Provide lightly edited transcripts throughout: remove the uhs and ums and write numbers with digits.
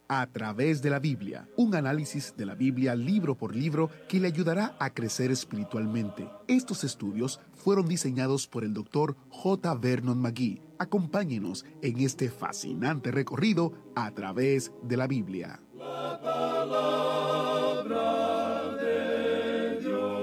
A través de la Biblia, un análisis de la Biblia libro por libro que le ayudará a crecer espiritualmente. Estos estudios fueron diseñados por el Dr. J. Vernon McGee. Acompáñenos en este fascinante recorrido a través de la Biblia. La palabra de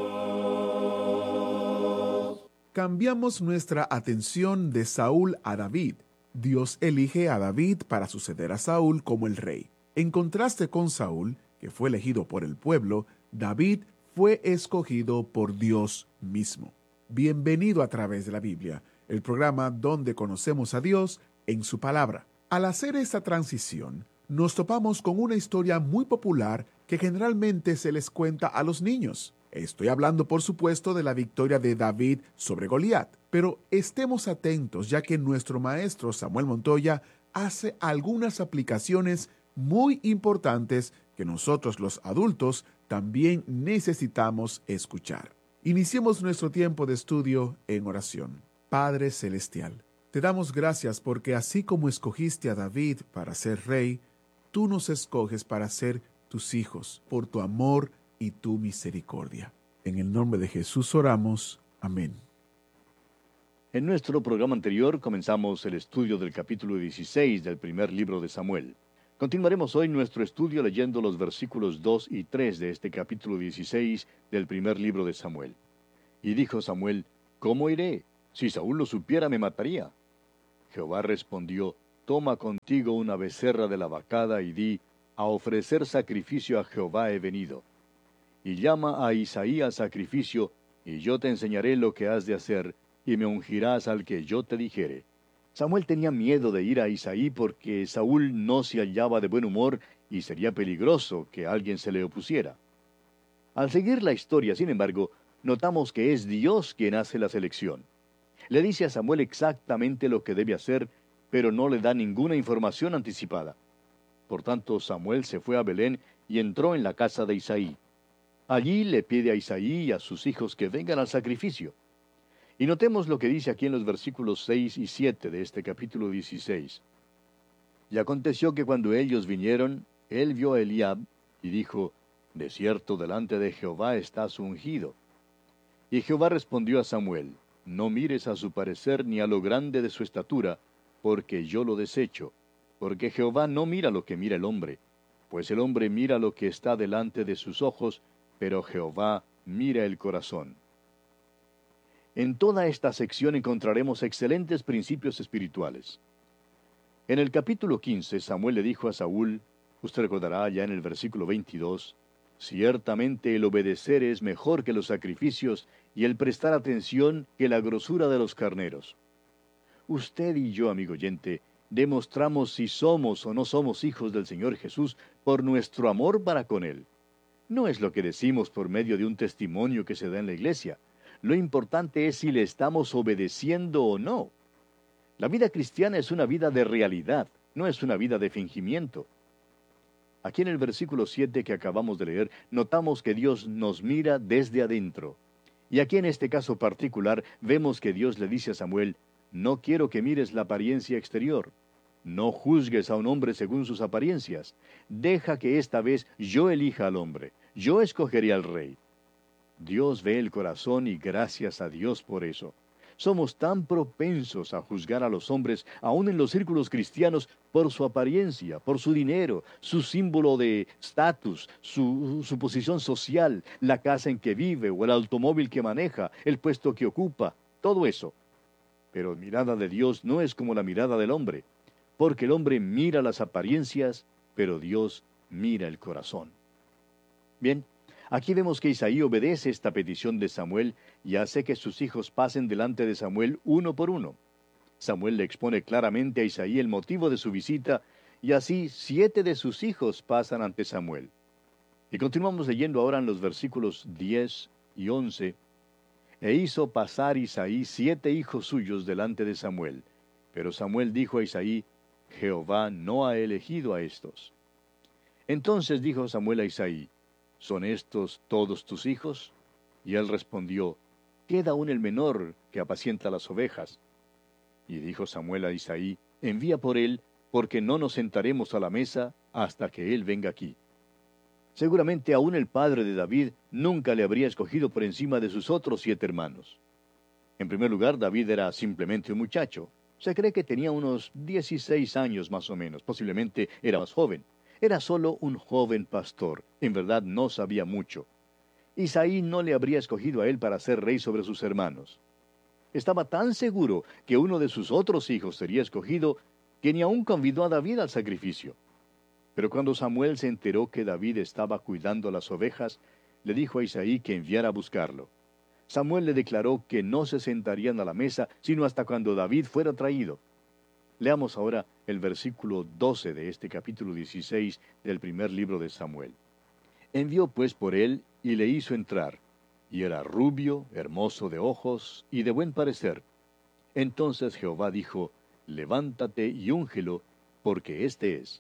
Dios. Cambiamos nuestra atención de Saúl a David. Dios elige a David para suceder a Saúl como el rey. En contraste con Saúl, que fue elegido por el pueblo, David fue escogido por Dios mismo. Bienvenido a través de la Biblia, el programa donde conocemos a Dios en su palabra. Al hacer esta transición, nos topamos con una historia muy popular que generalmente se les cuenta a los niños. Estoy hablando, por supuesto, de la victoria de David sobre Goliat. Pero estemos atentos, ya que nuestro maestro Samuel Montoya hace algunas aplicaciones muy importantes que nosotros los adultos también necesitamos escuchar. Iniciemos nuestro tiempo de estudio en oración. Padre Celestial, te damos gracias porque así como escogiste a David para ser rey, tú nos escoges para ser tus hijos, por tu amor y tu misericordia. En el nombre de Jesús oramos. Amén. En nuestro programa anterior comenzamos el estudio del capítulo 16 del primer libro de Samuel. Continuaremos hoy nuestro estudio leyendo los versículos 2 y 3 de este capítulo 16 del primer libro de Samuel. Y dijo Samuel: ¿Cómo iré? Si Saúl lo supiera, me mataría. Jehová respondió: Toma contigo una becerra de la vacada y di: A ofrecer sacrificio a Jehová he venido. Y llama a Isaí al sacrificio, y yo te enseñaré lo que has de hacer, y me ungirás al que yo te dijere. Samuel tenía miedo de ir a Isaí porque Saúl no se hallaba de buen humor y sería peligroso que alguien se le opusiera. Al seguir la historia, sin embargo, notamos que es Dios quien hace la selección. Le dice a Samuel exactamente lo que debe hacer, pero no le da ninguna información anticipada. Por tanto, Samuel se fue a Belén y entró en la casa de Isaí. Allí le pide a Isaí y a sus hijos que vengan al sacrificio. Y notemos lo que dice aquí en los versículos 6 y 7 de este capítulo 16. Y aconteció que cuando ellos vinieron, él vio a Eliab, y dijo: De cierto delante de Jehová estás ungido. Y Jehová respondió a Samuel: No mires a su parecer ni a lo grande de su estatura, porque yo lo desecho. Porque Jehová no mira lo que mira el hombre, pues el hombre mira lo que está delante de sus ojos, pero Jehová mira el corazón. En toda esta sección encontraremos excelentes principios espirituales. En el capítulo 15, Samuel le dijo a Saúl, usted recordará ya en el versículo 22, ciertamente el obedecer es mejor que los sacrificios y el prestar atención que la grosura de los carneros. Usted y yo, amigo oyente, demostramos si somos o no somos hijos del Señor Jesús por nuestro amor para con Él. No es lo que decimos por medio de un testimonio que se da en la iglesia. Lo importante es si le estamos obedeciendo o no. La vida cristiana es una vida de realidad, no es una vida de fingimiento. Aquí en el versículo 7 que acabamos de leer, notamos que Dios nos mira desde adentro. Y aquí en este caso particular, vemos que Dios le dice a Samuel: No quiero que mires la apariencia exterior. No juzgues a un hombre según sus apariencias. Deja que esta vez yo elija al hombre. Yo escogeré al rey. Dios ve el corazón y gracias a Dios por eso. Somos tan propensos a juzgar a los hombres, aun en los círculos cristianos, por su apariencia, por su dinero, su símbolo de estatus, su posición social, la casa en que vive o el automóvil que maneja, el puesto que ocupa, todo eso. Pero la mirada de Dios no es como la mirada del hombre, porque el hombre mira las apariencias, pero Dios mira el corazón. Bien, aquí vemos que Isaí obedece esta petición de Samuel y hace que sus hijos pasen delante de Samuel uno por uno. Samuel le expone claramente a Isaí el motivo de su visita, y así 7 de sus hijos pasan ante Samuel. Y continuamos leyendo ahora en los versículos 10 y 11. E hizo pasar Isaí 7 hijos suyos delante de Samuel. Pero Samuel dijo a Isaí: Jehová no ha elegido a estos. Entonces dijo Samuel a Isaí: ¿Son estos todos tus hijos? Y él respondió: Queda aún el menor, que apacienta las ovejas. Y dijo Samuel a Isaí: Envía por él, porque no nos sentaremos a la mesa, hasta que él venga aquí. Seguramente aún el padre de David nunca le habría escogido por encima de sus otros 7 hermanos. En primer lugar, David era simplemente un muchacho. Se cree que tenía unos 16 años más o menos, posiblemente era más joven. Era solo un joven pastor, en verdad no sabía mucho. Isaí no le habría escogido a él para ser rey sobre sus hermanos. Estaba tan seguro que uno de sus otros hijos sería escogido que ni aún convidó a David al sacrificio. Pero cuando Samuel se enteró que David estaba cuidando las ovejas, le dijo a Isaí que enviara a buscarlo. Samuel le declaró que no se sentarían a la mesa sino hasta cuando David fuera traído. Leamos ahora el versículo 12 de este capítulo 16 del primer libro de Samuel. Envió pues por él y le hizo entrar, y era rubio, hermoso de ojos y de buen parecer. Entonces Jehová dijo, levántate y úngelo, porque éste es.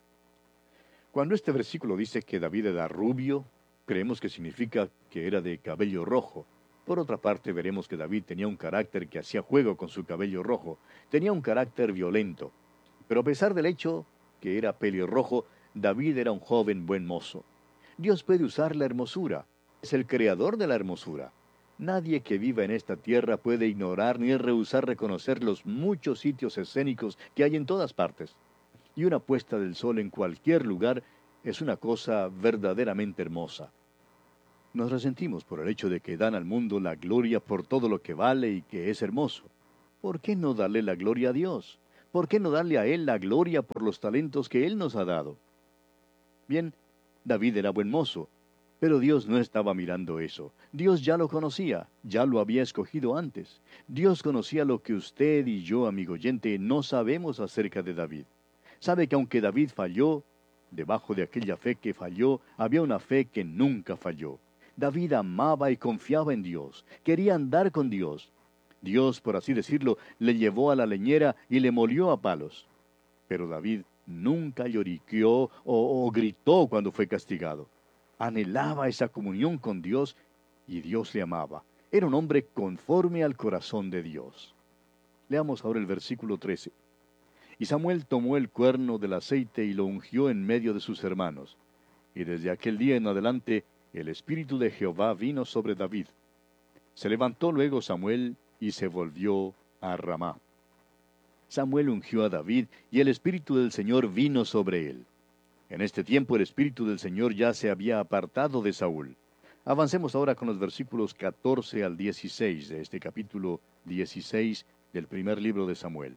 Cuando este versículo dice que David era rubio, creemos que significa que era de cabello rojo. Por otra parte, veremos que David tenía un carácter que hacía juego con su cabello rojo. Tenía un carácter violento. Pero a pesar del hecho que era pelirrojo, David era un joven buen mozo. Dios puede usar la hermosura. Es el creador de la hermosura. Nadie que viva en esta tierra puede ignorar ni rehusar reconocer los muchos sitios escénicos que hay en todas partes. Y una puesta del sol en cualquier lugar es una cosa verdaderamente hermosa. Nos resentimos por el hecho de que dan al mundo la gloria por todo lo que vale y que es hermoso. ¿Por qué no darle la gloria a Dios? ¿Por qué no darle a Él la gloria por los talentos que Él nos ha dado? Bien, David era buen mozo, pero Dios no estaba mirando eso. Dios ya lo conocía, ya lo había escogido antes. Dios conocía lo que usted y yo, amigo oyente, no sabemos acerca de David. Sabe que aunque David falló, debajo de aquella fe que falló, había una fe que nunca falló. David amaba y confiaba en Dios, quería andar con Dios. Dios, por así decirlo, le llevó a la leñera y le molió a palos. Pero David nunca lloriqueó o gritó cuando fue castigado. Anhelaba esa comunión con Dios y Dios le amaba. Era un hombre conforme al corazón de Dios. Leamos ahora el versículo 13. Y Samuel tomó el cuerno del aceite y lo ungió en medio de sus hermanos. Y desde aquel día en adelante el Espíritu de Jehová vino sobre David. Se levantó luego Samuel y se volvió a Ramá. Samuel ungió a David y el Espíritu del Señor vino sobre él. En este tiempo el Espíritu del Señor ya se había apartado de Saúl. Avancemos ahora con los versículos 14 al 16 de este capítulo 16 del primer libro de Samuel.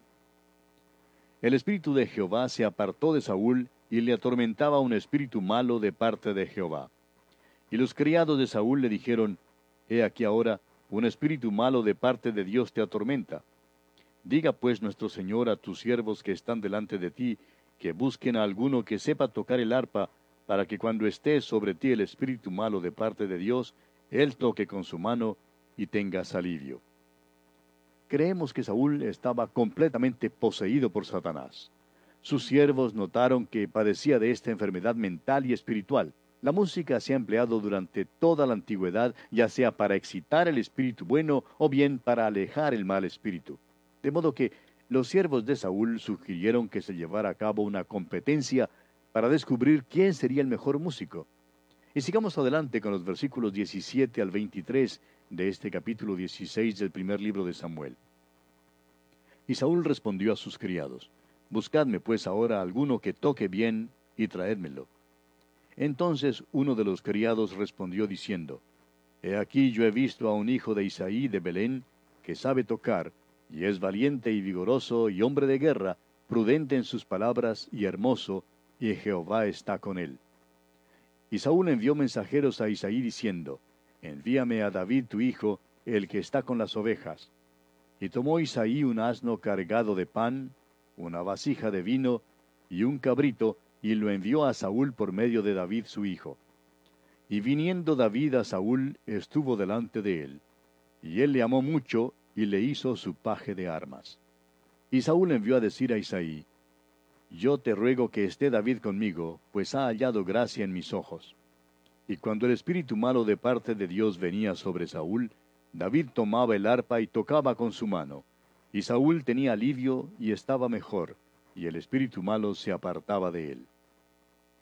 El Espíritu de Jehová se apartó de Saúl y le atormentaba un espíritu malo de parte de Jehová. Y los criados de Saúl le dijeron, He aquí ahora, un espíritu malo de parte de Dios te atormenta. Diga pues nuestro Señor a tus siervos que están delante de ti, que busquen a alguno que sepa tocar el arpa, para que cuando esté sobre ti el espíritu malo de parte de Dios, él toque con su mano y tengas alivio. Creemos que Saúl estaba completamente poseído por Satanás. Sus siervos notaron que padecía de esta enfermedad mental y espiritual. La música se ha empleado durante toda la antigüedad, ya sea para excitar el espíritu bueno o bien para alejar el mal espíritu. De modo que los siervos de Saúl sugirieron que se llevara a cabo una competencia para descubrir quién sería el mejor músico. Y sigamos adelante con los versículos 17 al 23 de este capítulo 16 del primer libro de Samuel. Y Saúl respondió a sus criados, Buscadme pues ahora alguno que toque bien y traédmelo. Entonces uno de los criados respondió diciendo, He aquí yo he visto a un hijo de Isaí de Belén, que sabe tocar, y es valiente y vigoroso y hombre de guerra, prudente en sus palabras y hermoso, y Jehová está con él. Y Saúl envió mensajeros a Isaí diciendo, Envíame a David tu hijo, el que está con las ovejas. Y tomó Isaí un asno cargado de pan, una vasija de vino y un cabrito, y lo envió a Saúl por medio de David su hijo. Y viniendo David a Saúl, estuvo delante de él. Y él le amó mucho, y le hizo su paje de armas. Y Saúl envió a decir a Isaí, Yo te ruego que esté David conmigo, pues ha hallado gracia en mis ojos. Y cuando el espíritu malo de parte de Dios venía sobre Saúl, David tomaba el arpa y tocaba con su mano. Y Saúl tenía alivio y estaba mejor, y el espíritu malo se apartaba de él.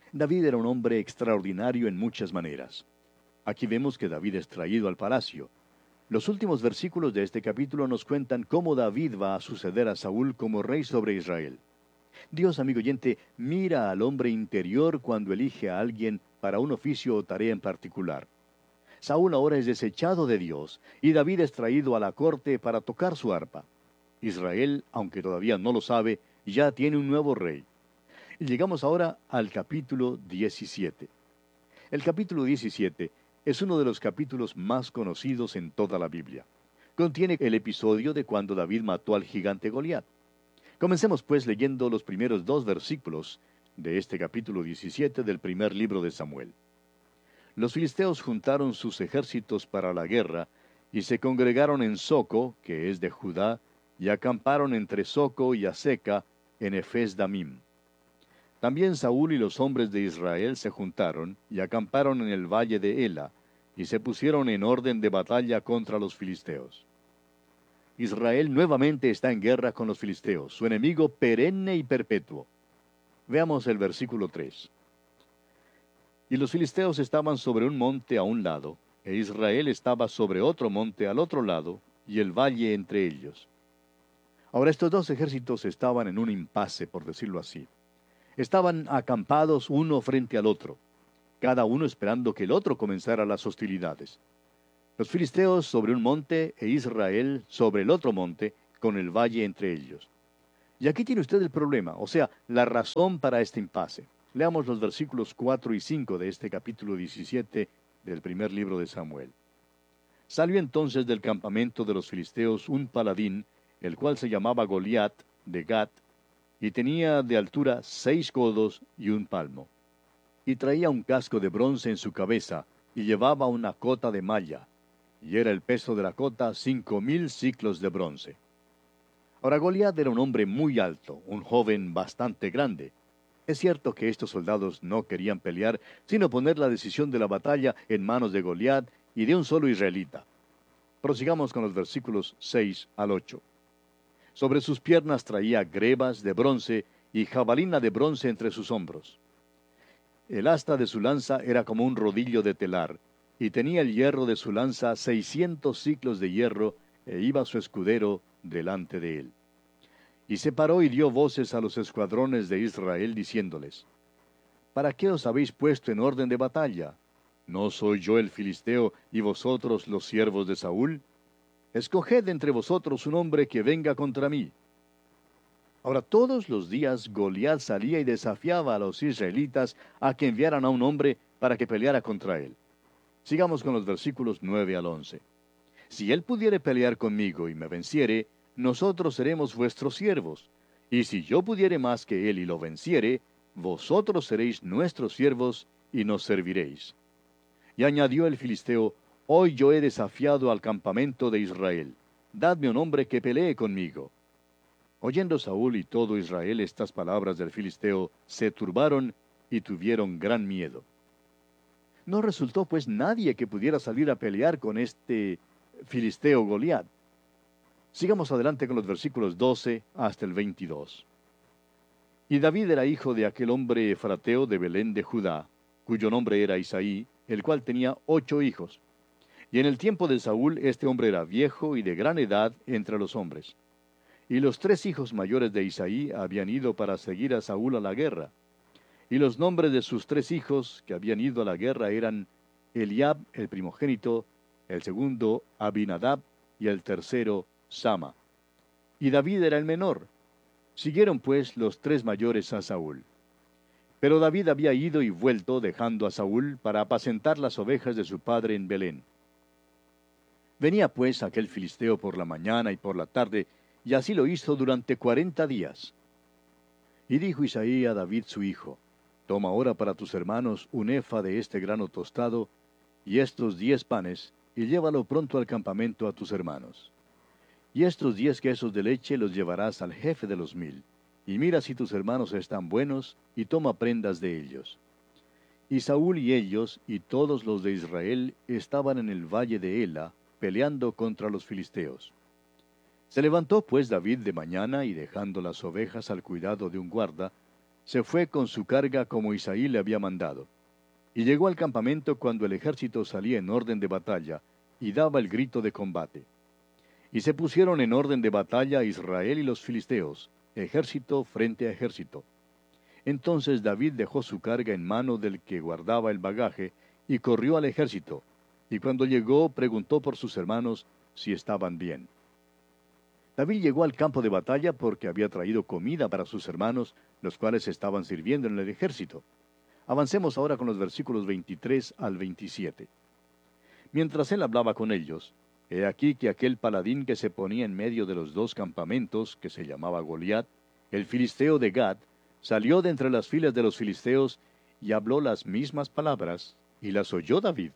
David era un hombre extraordinario en muchas maneras. Aquí vemos que David es traído al palacio. Los últimos versículos de este capítulo nos cuentan cómo David va a suceder a Saúl como rey sobre Israel. Dios, amigo oyente, mira al hombre interior cuando elige a alguien para un oficio o tarea en particular. Saúl ahora es desechado de Dios, y David es traído a la corte para tocar su arpa. Israel, aunque todavía no lo sabe, ya tiene un nuevo rey. Y llegamos ahora al capítulo 17. El capítulo 17 es uno de los capítulos más conocidos en toda la Biblia. Contiene el episodio de cuando David mató al gigante Goliat. Comencemos pues leyendo los primeros 2 versículos de este capítulo 17 del primer libro de Samuel. Los filisteos juntaron sus ejércitos para la guerra, y se congregaron en Soco, que es de Judá, y acamparon entre Soco y Aseca, en Efes-Damim. También Saúl y los hombres de Israel se juntaron, y acamparon en el valle de Ela, y se pusieron en orden de batalla contra los filisteos. Israel nuevamente está en guerra con los filisteos, su enemigo perenne y perpetuo. Veamos el versículo 3. Y los filisteos estaban sobre un monte a un lado, e Israel estaba sobre otro monte al otro lado, y el valle entre ellos. Ahora estos 2 ejércitos estaban en un impasse, por decirlo así. Estaban acampados uno frente al otro, cada uno esperando que el otro comenzara las hostilidades. Los filisteos sobre un monte e Israel sobre el otro monte, con el valle entre ellos. Y aquí tiene usted el problema, o sea, la razón para este impasse. Leamos los versículos 4 y 5 de este capítulo 17 del primer libro de Samuel. Salió entonces del campamento de los filisteos un paladín, el cual se llamaba Goliat, de Gat, y tenía de altura 6 codos y 1 palmo. Y traía un casco de bronce en su cabeza, y llevaba una cota de malla, y era el peso de la cota 5,000 siclos de bronce. Ahora Goliat era un hombre muy alto, un joven bastante grande. Es cierto que estos soldados no querían pelear, sino poner la decisión de la batalla en manos de Goliat y de un solo israelita. Prosigamos con los versículos 6 al 8. Sobre sus piernas traía grebas de bronce y jabalina de bronce entre sus hombros. El asta de su lanza era como un rodillo de telar, y tenía el hierro de su lanza 600 siclos de hierro, e iba su escudero delante de él. Y se paró y dio voces a los escuadrones de Israel, diciéndoles: ¿Para qué os habéis puesto en orden de batalla? ¿No soy yo el filisteo y vosotros los siervos de Saúl? Escoged entre vosotros un hombre que venga contra mí. Ahora todos los días Goliat salía y desafiaba a los israelitas a que enviaran a un hombre para que peleara contra él. Sigamos con los versículos 9 al 11. Si él pudiere pelear conmigo y me venciere, nosotros seremos vuestros siervos. Y si yo pudiere más que él y lo venciere, vosotros seréis nuestros siervos y nos serviréis. Y añadió el filisteo: Hoy yo he desafiado al campamento de Israel. Dadme un hombre que pelee conmigo. Oyendo Saúl y todo Israel estas palabras del filisteo, se turbaron y tuvieron gran miedo. No resultó pues nadie que pudiera salir a pelear con este filisteo Goliat. Sigamos adelante con los versículos 12 hasta el 22. Y David era hijo de aquel hombre efrateo de Belén de Judá, cuyo nombre era Isaí, el cual tenía 8 hijos. Y en el tiempo de Saúl este hombre era viejo y de gran edad entre los hombres. Y los 3 hijos mayores de Isaí habían ido para seguir a Saúl a la guerra. Y los nombres de sus 3 hijos que habían ido a la guerra eran Eliab, el primogénito, el segundo Abinadab, y el tercero Sama. Y David era el menor. Siguieron pues los 3 mayores a Saúl. Pero David había ido y vuelto, dejando a Saúl para apacentar las ovejas de su padre en Belén. Venía pues aquel filisteo por la mañana y por la tarde, y así lo hizo durante 40 días. Y dijo Isaí a David su hijo: Toma ahora para tus hermanos un efa de este grano tostado, y estos 10 panes, y llévalo pronto al campamento a tus hermanos. Y estos 10 quesos de leche los llevarás al jefe de los 1000, y mira si tus hermanos están buenos, y toma prendas de ellos. Y Saúl y ellos, y todos los de Israel, estaban en el valle de Ela, peleando contra los filisteos. Se levantó pues David de mañana, y dejando las ovejas al cuidado de un guarda, se fue con su carga como Isaí le había mandado. Y llegó al campamento cuando el ejército salía en orden de batalla, y daba el grito de combate. Y se pusieron en orden de batalla Israel y los filisteos, ejército frente a ejército. Entonces David dejó su carga en mano del que guardaba el bagaje, y corrió al ejército, y cuando llegó preguntó por sus hermanos si estaban bien. David llegó al campo de batalla porque había traído comida para sus hermanos, los cuales estaban sirviendo en el ejército. Avancemos ahora con los versículos 23 al 27. Mientras él hablaba con ellos, he aquí que aquel paladín que se ponía en medio de los dos campamentos, que se llamaba Goliat, el filisteo de Gad, salió de entre las filas de los filisteos y habló las mismas palabras, y las oyó David.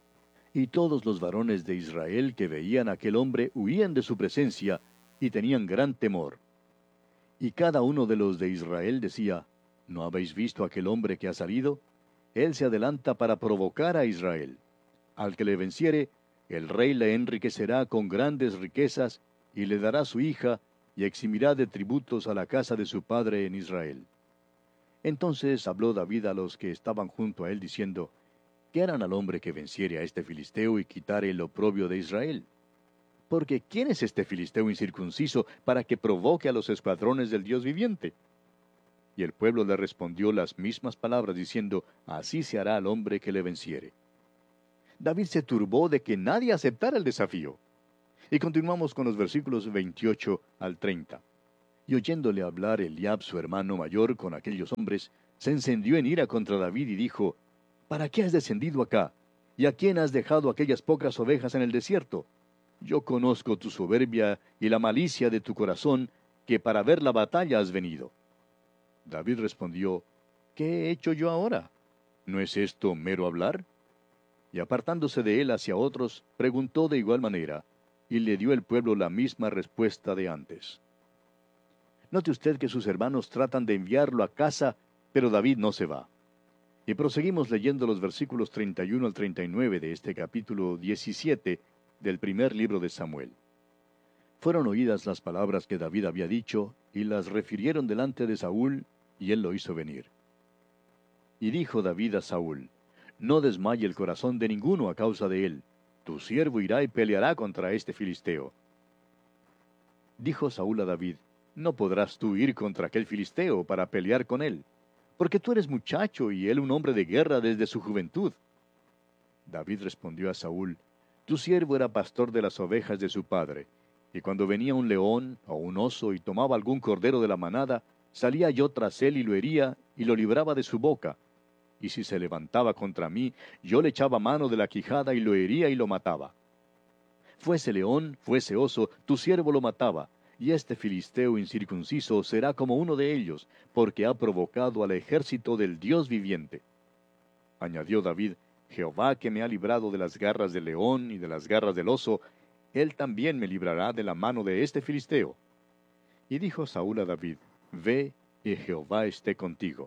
Y todos los varones de Israel que veían a aquel hombre huían de su presencia, y tenían gran temor. Y cada uno de los de Israel decía, ¿no habéis visto aquel hombre que ha salido? Él se adelanta para provocar a Israel. Al que le venciere, el rey le enriquecerá con grandes riquezas, y le dará su hija, y eximirá de tributos a la casa de su padre en Israel. Entonces habló David a los que estaban junto a él, diciendo, ¿qué harán al hombre que venciere a este filisteo y quitare el oprobio de Israel? Porque ¿quién es este filisteo incircunciso para que provoque a los escuadrones del Dios viviente? Y el pueblo le respondió las mismas palabras, diciendo, así se hará al hombre que le venciere. David se turbó de que nadie aceptara el desafío. Y continuamos con los versículos 28 al 30. Y oyéndole hablar Eliab, su hermano mayor, con aquellos hombres, se encendió en ira contra David y dijo, ¿para qué has descendido acá? ¿Y a quién has dejado aquellas pocas ovejas en el desierto? Yo conozco tu soberbia y la malicia de tu corazón, que para ver la batalla has venido. David respondió, ¿qué he hecho yo ahora? ¿No es esto mero hablar? Y apartándose de él hacia otros, preguntó de igual manera, y le dio el pueblo la misma respuesta de antes. Note usted que sus hermanos tratan de enviarlo a casa, pero David no se va. Y proseguimos leyendo los versículos 31 al 39 de este capítulo 17 del primer libro de Samuel. Fueron oídas las palabras que David había dicho, y las refirieron delante de Saúl, y él lo hizo venir. Y dijo David a Saúl, no desmaye el corazón de ninguno a causa de él. Tu siervo irá y peleará contra este filisteo. Dijo Saúl a David, no podrás tú ir contra aquel filisteo para pelear con él, porque tú eres muchacho y él un hombre de guerra desde su juventud. David respondió a Saúl, tu siervo era pastor de las ovejas de su padre, y cuando venía un león o un oso y tomaba algún cordero de la manada, salía yo tras él y lo hería y lo libraba de su boca. Y si se levantaba contra mí, yo le echaba mano de la quijada y lo hería y lo mataba. Fuese león, fuese oso, tu siervo lo mataba, y este filisteo incircunciso será como uno de ellos, porque ha provocado al ejército del Dios viviente. Añadió David, Jehová que me ha librado de las garras del león y de las garras del oso, él también me librará de la mano de este filisteo. Y dijo Saúl a David, ve, y Jehová esté contigo.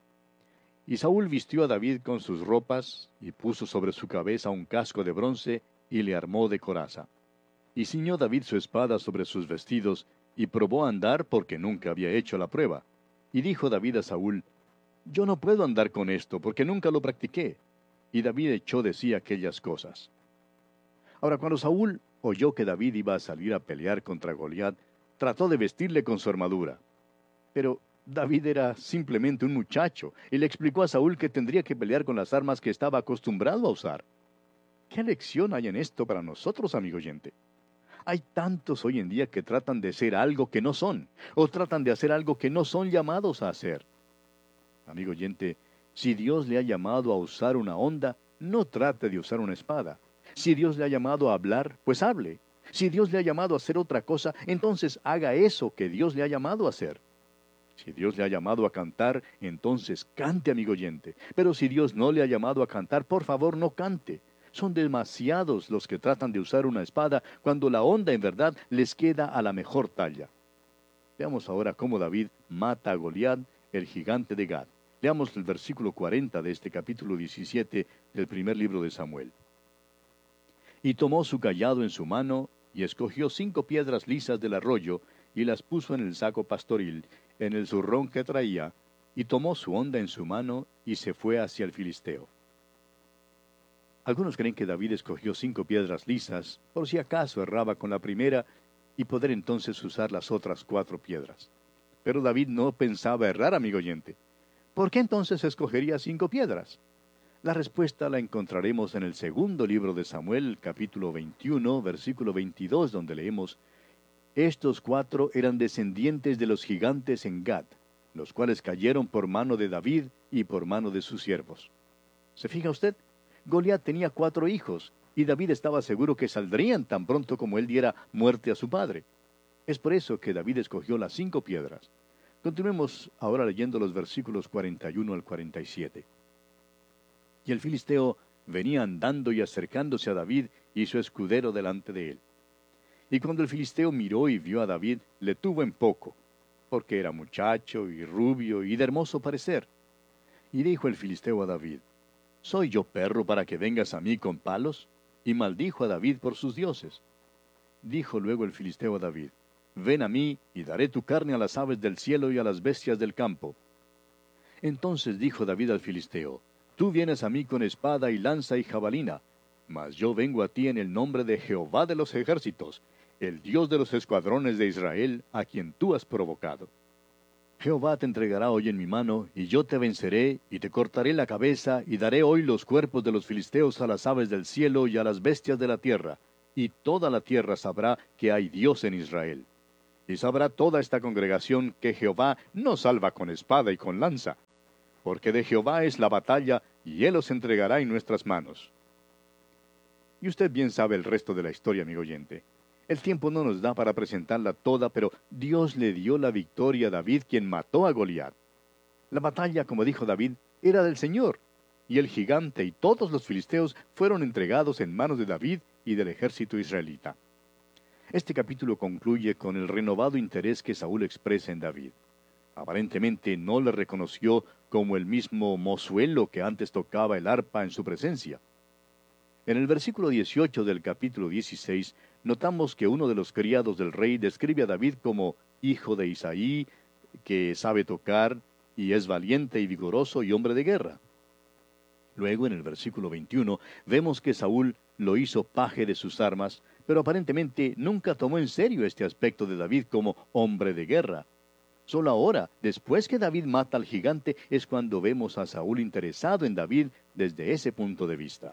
Y Saúl vistió a David con sus ropas, y puso sobre su cabeza un casco de bronce, y le armó de coraza. Y ciñó David su espada sobre sus vestidos, y probó a andar porque nunca había hecho la prueba. Y dijo David a Saúl, yo no puedo andar con esto, porque nunca lo practiqué. Y David echó de sí aquellas cosas. Ahora, cuando Saúl oyó que David iba a salir a pelear contra Goliat, trató de vestirle con su armadura. Pero David era simplemente un muchacho, y le explicó a Saúl que tendría que pelear con las armas que estaba acostumbrado a usar. ¿Qué lección hay en esto para nosotros, amigo oyente? Hay tantos hoy en día que tratan de ser algo que no son, o tratan de hacer algo que no son llamados a hacer. Amigo oyente, si Dios le ha llamado a usar una honda, no trate de usar una espada. Si Dios le ha llamado a hablar, pues hable. Si Dios le ha llamado a hacer otra cosa, entonces haga eso que Dios le ha llamado a hacer. Si Dios le ha llamado a cantar, entonces cante, amigo oyente. Pero si Dios no le ha llamado a cantar, por favor no cante. Son demasiados los que tratan de usar una espada cuando la honda en verdad les queda a la mejor talla. Veamos ahora cómo David mata a Goliat, el gigante de Gad. Leamos el versículo 40 de este capítulo 17 del primer libro de Samuel. Y tomó su cayado en su mano, y escogió 5 piedras lisas del arroyo, y las puso en el saco pastoril, en el zurrón que traía, y tomó su honda en su mano y se fue hacia el filisteo. Algunos creen que David escogió 5 piedras lisas, por si acaso erraba con la primera, y poder entonces usar las otras 4 piedras. Pero David no pensaba errar, amigo oyente. ¿Por qué entonces escogería 5 piedras? La respuesta la encontraremos en el segundo libro de Samuel, capítulo 21, versículo 22, donde leemos: Estos 4 eran descendientes de los gigantes en Gad, los cuales cayeron por mano de David y por mano de sus siervos. ¿Se fija usted? Goliat tenía 4 hijos, y David estaba seguro que saldrían tan pronto como él diera muerte a su padre. Es por eso que David escogió las 5 piedras. Continuemos ahora leyendo los versículos 41 al 47. Y el filisteo venía andando y acercándose a David y su escudero delante de él. Y cuando el filisteo miró y vio a David, le tuvo en poco, porque era muchacho y rubio y de hermoso parecer. Y dijo el filisteo a David: ¿Soy yo perro para que vengas a mí con palos? Y maldijo a David por sus dioses. Dijo luego el filisteo a David: Ven a mí, y daré tu carne a las aves del cielo y a las bestias del campo. Entonces dijo David al filisteo: Tú vienes a mí con espada y lanza y jabalina, mas yo vengo a ti en el nombre de Jehová de los ejércitos, el Dios de los escuadrones de Israel, a quien tú has provocado. Jehová te entregará hoy en mi mano, y yo te venceré, y te cortaré la cabeza, y daré hoy los cuerpos de los filisteos a las aves del cielo y a las bestias de la tierra, y toda la tierra sabrá que hay Dios en Israel. Y sabrá toda esta congregación que Jehová no salva con espada y con lanza, porque de Jehová es la batalla, y él os entregará en nuestras manos. Y usted bien sabe el resto de la historia, amigo oyente. El tiempo no nos da para presentarla toda, pero Dios le dio la victoria a David, quien mató a Goliat. La batalla, como dijo David, era del Señor, y el gigante y todos los filisteos fueron entregados en manos de David y del ejército israelita. Este capítulo concluye con el renovado interés que Saúl expresa en David. Aparentemente no le reconoció como el mismo mozuelo que antes tocaba el arpa en su presencia. En el versículo 18 del capítulo 16, notamos que uno de los criados del rey describe a David como hijo de Isaí, que sabe tocar, y es valiente y vigoroso y hombre de guerra. Luego, en el versículo 21, vemos que Saúl lo hizo paje de sus armas, pero aparentemente nunca tomó en serio este aspecto de David como hombre de guerra. Solo ahora, después que David mata al gigante, es cuando vemos a Saúl interesado en David desde ese punto de vista.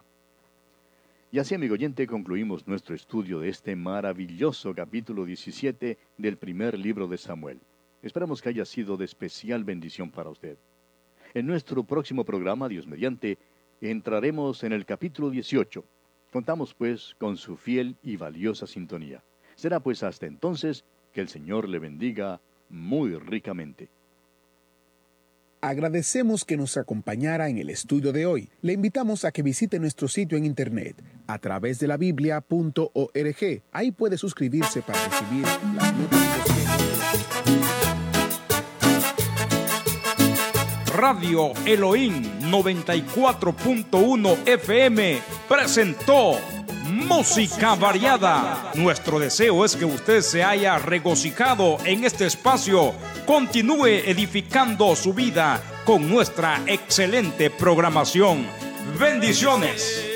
Y así, amigo oyente, concluimos nuestro estudio de este maravilloso capítulo 17 del primer libro de Samuel. Esperamos que haya sido de especial bendición para usted. En nuestro próximo programa, Dios mediante, entraremos en el capítulo 18. Contamos, pues, con su fiel y valiosa sintonía. Será, pues, hasta entonces que el Señor le bendiga muy ricamente. Agradecemos que nos acompañara en el estudio de hoy. Le invitamos a que visite nuestro sitio en internet a través de la biblia.org. Ahí puede suscribirse para recibir las notificaciones. Radio Elohim 94.1 FM presentó Música Variada. Nuestro deseo es que usted se haya regocijado en este espacio. Continúe edificando su vida con nuestra excelente programación. Bendiciones.